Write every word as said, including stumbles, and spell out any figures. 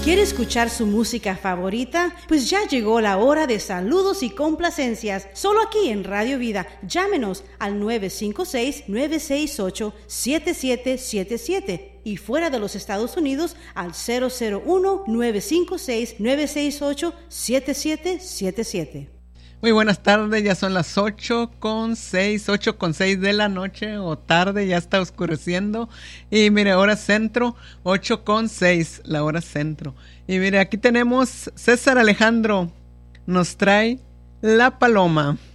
¿Quiere escuchar su música favorita? Pues ya llegó la hora de saludos y complacencias. Solo aquí en Radio Vida. Llámenos al nueve cinco seis, nueve seis ocho, siete siete siete siete y fuera de los Estados Unidos al cero cero uno, nueve cinco seis, nueve seis ocho, siete siete siete siete. Muy buenas tardes, ya son las ocho con seis, ocho con seis de la noche o tarde, ya está oscureciendo. Y mire, hora centro, ocho con seis, la hora centro. Y mire, aquí tenemos César Alejandro, nos trae La Paloma.